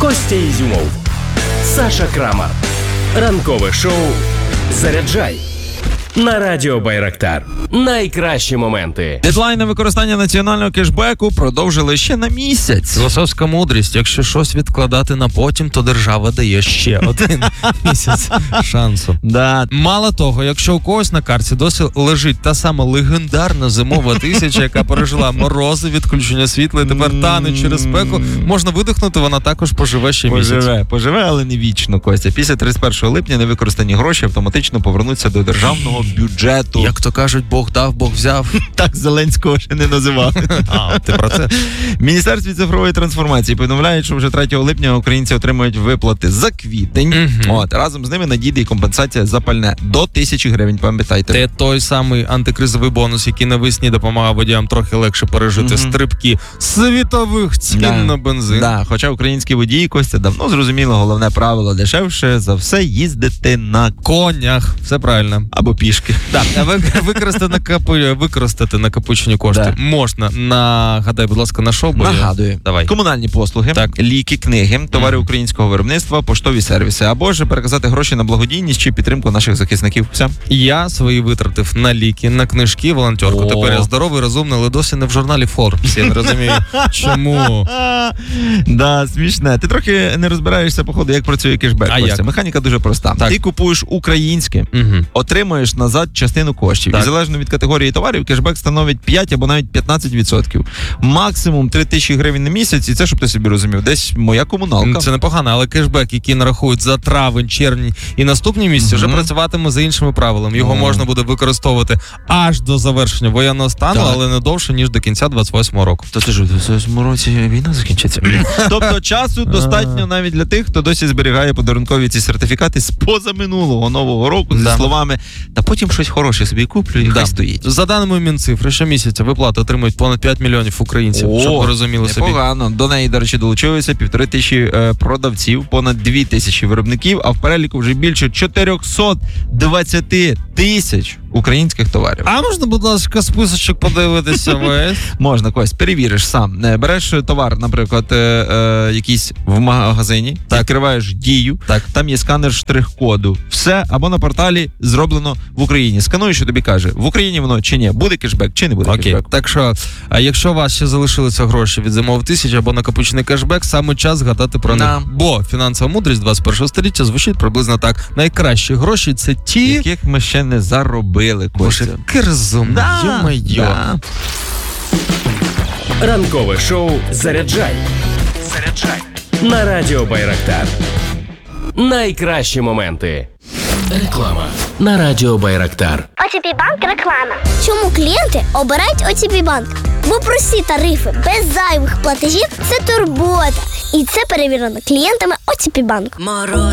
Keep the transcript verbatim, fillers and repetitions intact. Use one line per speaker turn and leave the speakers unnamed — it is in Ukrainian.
Костя Ізюмов, Саша Крамар. Ранкове шоу «Заряджай» на Радіо Байрактар. Найкращі моменти.
Дедлайн на використання національного кешбеку продовжили ще на місяць.
Філософська мудрість. Якщо щось відкладати на потім, то держава дає ще один місяць шансу.
Да.
Мало того, якщо у когось на карті досі лежить та сама легендарна зимова тисяча, яка пережила морози, відключення світла і тепер тане через спеку, можна видихнути, вона також поживе ще місяць.
Поживе, поживе, але не вічно, Костя. Після тридцять першого липня невикористані гроші автоматично повернуться до державного бюджету.
Як то кажуть, Бог дав, Бог взяв.
Так Зеленського ще не називав.
А, ти про це?
В Міністерстві цифрової трансформації повідомляють, що вже третього липня українці отримують виплати за квітень.
Mm-hmm.
От, разом з ними надійде і компенсація за пальне до тисячі гривень, пам'ятайте.
Це той самий антикризовий бонус, який навесні допомагав водіям трохи легше пережити mm-hmm. стрибки світових цін
да.
на бензин.
Да. Хоча українські водії, Костя, давно зрозуміло головне правило: дешевше за все їздити на
конях. Все правильно.
Або пішки.
Так, використати, накопу... використати накопичені кошти да. можна. Нагадай, будь ласка, на що? Бо
Нагадую.
Я... Давай.
Комунальні послуги,
так.
ліки, книги, товари mm-hmm. українського виробництва, поштові сервіси. Або ж переказати гроші на благодійність чи підтримку наших захисників. Все.
Я свої витратив на ліки, на книжки, волонтерку. О. Тепер я здоровий, розумний, але досі не в журналі Forbes. Я не розумію, чому.
Да, смішне. Ти трохи не розбираєшся, походу, як працює кешбек.
А як?
Механіка дуже проста.
Так.
Ти купуєш українське,
угу.
отримуєш назад частину коштів.
Так.
І залежно від категорії товарів, кешбек становить п'ять або навіть п'ятнадцять відсотків. Максимум три тисячі гривень на місяць, і це, щоб ти собі розумів, десь моя комуналка.
Це непогано, але кешбек, який нарахують за травень, червень і наступні місяці, угу. вже працюватиме за іншими правилами. Його угу. можна буде використовувати аж до завершення воєнного стану, так. але не довше, ніж до кінця двадцять восьмого року.
То це ж у двадцять восьмому році війна закінчиться. Тобто часу достатньо навіть для тих, хто досі зберігає подарункові ці сертифікати з позаминулого нового року, да. зі словами «та потім щось хороше собі куплю і да. хай стоїть».
За даними Мінцифри, щомісяця виплати отримують понад п'ять мільйонів українців,
О,
щоб ви розуміли собі.
Непогано. До неї, до речі, долучилися півтори тисячі е, продавців, понад дві тисячі виробників, а в переліку вже більше чотириста двадцять тисяч українських товарів.
А можна, будь ласка, списочок подивитися весь?
Можна, Кость, перевіриш сам. Береш товар, наприклад, е, е, якийсь в магазині, так. відкриваєш Дію, так. там є сканер штрих-коду. Все, або на порталі зроблено в Україні. Скануєш, що тобі каже, в Україні воно чи ні, буде кешбек, чи не буде
Окей.
кешбек.
Так що, а якщо у вас ще залишилися гроші від зимових тисяч або накопичений кешбек, саме час згадати про
На.
них. Бо фінансова мудрість двадцять першого століття звучить приблизно так. Найкращі гроші – це ті,
яких ми ще не заробили, Костя.
Кирзум,
да,
ё-моё.
Да.
Ранкове шоу «Заряджай». Заряджай на Радіо Байрактар. Найкращі моменти. Реклама на Радіо Байрактар.
о те пі Банк реклама. Чому клієнти обирають о те пі Банк? Бо прості тарифи без зайвих платежів – це турбота. І це перевірено клієнтами о те пі Банк.
Мороз